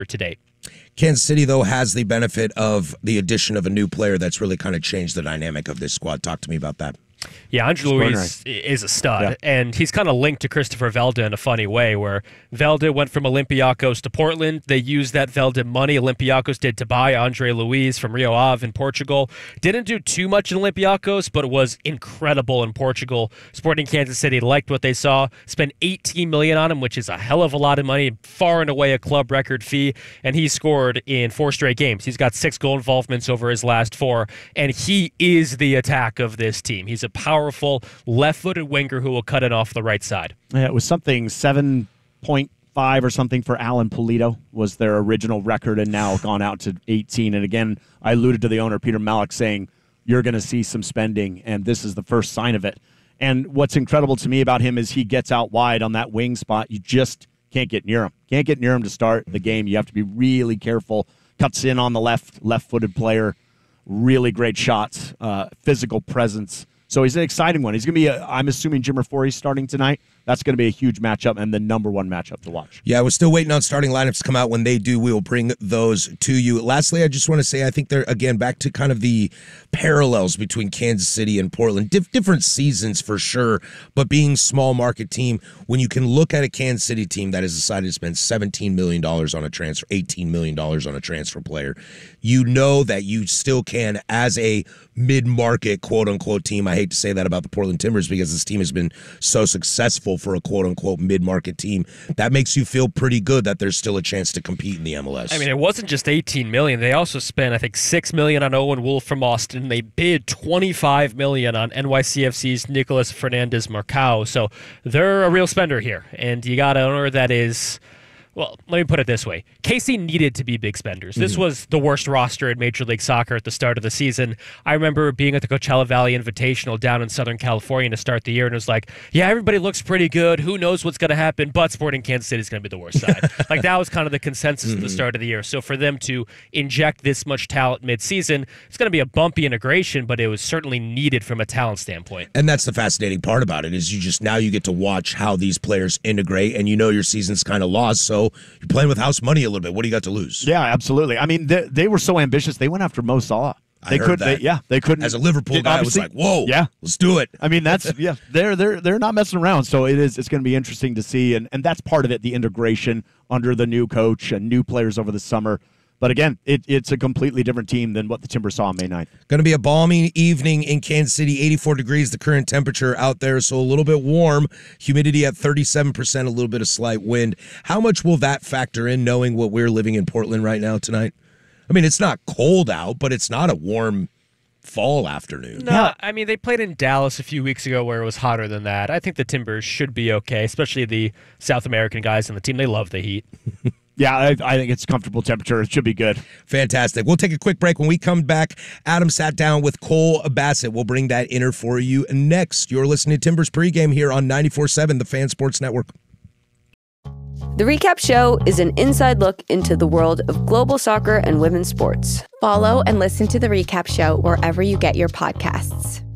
to date. Kansas City, though, has the benefit of the addition of a new player that's really kind of changed the dynamic of this squad. Talk to me about that. Yeah, Andre Luis is a stud, and he's kind of linked to Christopher Velda in a funny way, where Velda went from Olympiacos to Portland. They used that Velda money Olympiacos did to buy Andre Luis from Rio Ave in Portugal. Didn't do too much in Olympiacos, but was incredible in Portugal. Sporting Kansas City liked what they saw, spent $18 million on him, which is a hell of a lot of money, far and away a club record fee, and he scored in 4 straight games. He's got 6 goal involvements over his last 4, and he is the attack of this team. He's a powerful left-footed winger who will cut it off the right side. Yeah, it was something 7.5 or something for Alan Pulido was their original record, and now gone out to 18. And again, I alluded to the owner, Peter Malik, saying you're going to see some spending, and this is the first sign of it. And what's incredible to me about him is he gets out wide on that wing spot. You just can't get near him. Can't get near him to start the game. You have to be really careful. Cuts in on the left-footed player. Really great shots, physical presence. So he's an exciting one. He's going to be, I'm assuming Jimmer Forey's starting tonight. That's going to be a huge matchup and the number one matchup to watch. Yeah, we're still waiting on starting lineups to come out. When they do, we will bring those to you. Lastly, I just want to say I think they're, again, back to kind of the parallels between Kansas City and Portland. Different seasons for sure, but being small market team, when you can look at a Kansas City team that has decided to spend $17 million on a transfer, $18 million on a transfer player, you know that you still can, as a mid-market, quote-unquote team. I hate to say that about the Portland Timbers because this team has been so successful for a quote-unquote mid-market team. That makes you feel pretty good that there's still a chance to compete in the MLS. I mean, it wasn't just $18 million. They also spent, I think, $6 million on Owen Wolf from Austin. They bid $25 million on NYCFC's Nicolas Fernandez Marcao. So they're a real spender here. And you got an owner that is... Well, let me put it this way. KC needed to be big spenders. This was the worst roster in Major League Soccer at the start of the season. I remember being at the Coachella Valley Invitational down in Southern California to start the year, and it was like, yeah, everybody looks pretty good. Who knows what's going to happen, but Sporting Kansas City is going to be the worst side. Like, that was kind of the consensus at the start of the year. So for them to inject this much talent mid-season, it's going to be a bumpy integration, but it was certainly needed from a talent standpoint. And that's the fascinating part about it, is now you get to watch how these players integrate, and you know your season's kind of lost, so you're playing with house money a little bit. What do you got to lose? Yeah, absolutely. I mean, they were so ambitious. They went after Mo Salah. They couldn't. As a Liverpool guy, I was like, "Whoa, yeah, let's do it." I mean, that's they're not messing around. So it's going to be interesting to see, and that's part of it, the integration under the new coach and new players over the summer. But again, it's a completely different team than what the Timbers saw on May 9th. Going to be a balmy evening in Kansas City, 84 degrees, the current temperature out there, so a little bit warm, humidity at 37%, a little bit of slight wind. How much will that factor in, knowing what we're living in Portland right now tonight? I mean, it's not cold out, but it's not a warm fall afternoon. No, I mean, they played in Dallas a few weeks ago where it was hotter than that. I think the Timbers should be okay, especially the South American guys on the team. They love the heat. Yeah, I think it's comfortable temperature. It should be good. Fantastic. We'll take a quick break. When we come back, Adam sat down with Cole Bassett. We'll bring that inner for you next. You're listening to Timbers Pregame here on 94.7, the Fan Sports Network. The Recap Show is an inside look into the world of global soccer and women's sports. Follow and listen to The Recap Show wherever you get your podcasts.